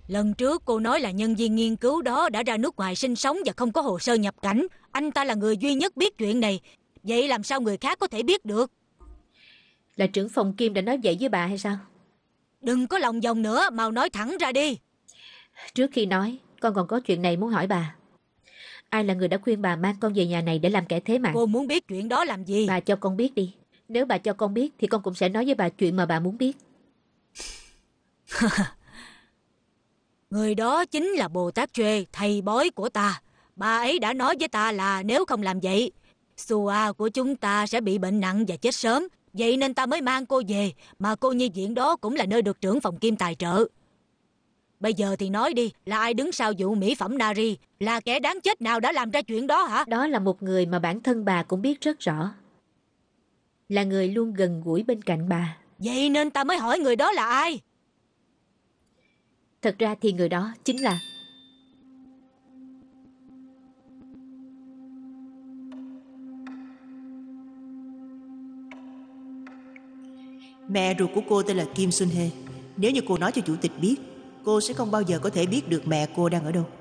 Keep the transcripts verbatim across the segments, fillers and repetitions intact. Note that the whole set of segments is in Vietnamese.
Lần trước cô nói là nhân viên nghiên cứu đó đã ra nước ngoài sinh sống và không có hồ sơ nhập cảnh. Anh ta là người duy nhất biết chuyện này. Vậy làm sao người khác có thể biết được? Là trưởng phòng Kim đã nói vậy với bà hay sao? Đừng có lòng vòng nữa, mau nói thẳng ra đi. Trước khi nói, con còn có chuyện này muốn hỏi bà. Ai là người đã khuyên bà mang con về nhà này để làm kẻ thế mạng? Cô muốn biết chuyện đó làm gì? Bà cho con biết đi. Nếu bà cho con biết thì con cũng sẽ nói với bà chuyện mà bà muốn biết. Người đó chính là Bồ Tát Trê, thầy bói của ta. Bà ấy đã nói với ta là nếu không làm vậy, Sua của chúng ta sẽ bị bệnh nặng và chết sớm. Vậy nên ta mới mang cô về, mà cô nhi viện đó cũng là nơi được trưởng phòng Kim tài trợ. Bây giờ thì nói đi, là ai đứng sau vụ mỹ phẩm Nari? Là kẻ đáng chết nào đã làm ra chuyện đó hả? Đó là một người mà bản thân bà cũng biết rất rõ. Là người luôn gần gũi bên cạnh bà. Vậy nên ta mới hỏi người đó là ai? Thật ra thì người đó chính là... Mẹ ruột của cô tên là Kim Sun Hee. Nếu như cô nói cho chủ tịch biết, cô sẽ không bao giờ có thể biết được mẹ cô đang ở đâu.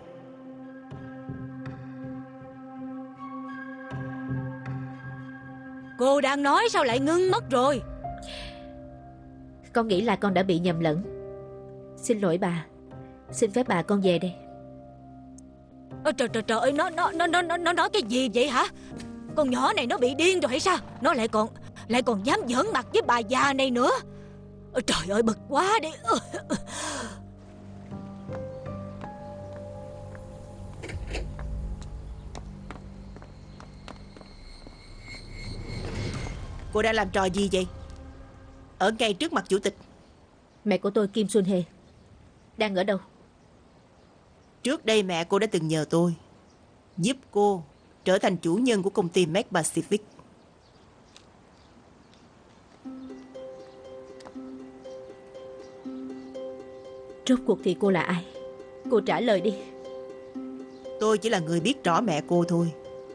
Cô đang nói sao lại ngưng mất rồi? Con nghĩ là con đã bị nhầm lẫn. Xin lỗi bà. Xin phép bà con về đây. Ôi, trời trời trời ơi, nó nó nó nó nó nói cái gì vậy hả? Con nhỏ này nó bị điên rồi hay sao? Nó lại còn lại còn dám giỡn mặt với bà già này nữa. Ôi, trời ơi, bực quá đi. Cô đang làm trò gì vậy? Ở ngay trước mặt chủ tịch. Mẹ của tôi Kim Sun Hee đang ở đâu? Trước đây mẹ cô đã từng nhờ tôi giúp cô trở thành chủ nhân của công ty Mac Pacific. Rốt cuộc thì cô là ai? Cô trả lời đi. Tôi chỉ là người biết rõ mẹ cô thôi.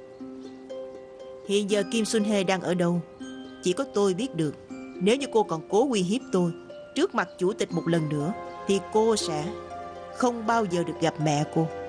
Hiện giờ Kim Sun Hee đang ở đâu chỉ có tôi biết được. Nếu như cô còn cố uy hiếp tôi trước mặt chủ tịch một lần nữa thì cô sẽ không bao giờ được gặp mẹ cô.